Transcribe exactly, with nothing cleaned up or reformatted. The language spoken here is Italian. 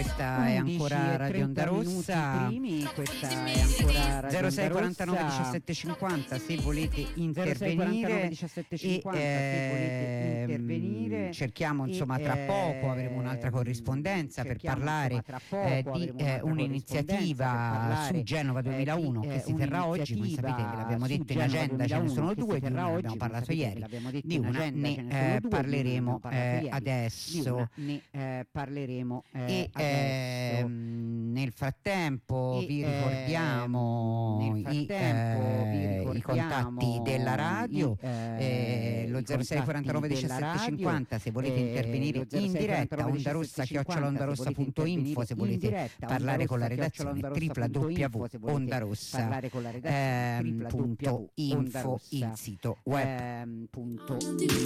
questa è ancora Radio Onda Rossa. Primi, questa è ancora Radio zero sei quarantanove diciassette cinquanta se volete intervenire e eh, intervenire. Cerchiamo insomma tra poco avremo un'altra corrispondenza per parlare eh, di eh, un'iniziativa su Genova duemilauno che si terrà oggi. Voi sapete che l'abbiamo detto in agenda, ce ne sono due, di una abbiamo parlato ieri, di una ne eh, parleremo eh, adesso. Ne eh, parleremo eh, e adesso. Ehm, nel frattempo e, vi ricordiamo, ehm, nel frattempo i, vi ricordiamo i contatti della radio, i, eh, lo zero sei quarantanove diciassette cinquanta se volete eh, intervenire in diretta, onda rossa chiocciola ondarossa punto info se volete diretta, parlare con la redazione, tripla w w w punto ondarossa punto info il sito web.